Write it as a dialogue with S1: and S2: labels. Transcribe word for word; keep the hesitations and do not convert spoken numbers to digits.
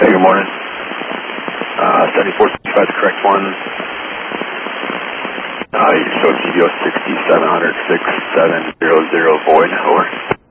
S1: Hey, good morning. Uh, seventy-four sixty-five, the correct one. Uh, you show G B O sixty-seven hundred, six seven zero zero void, over.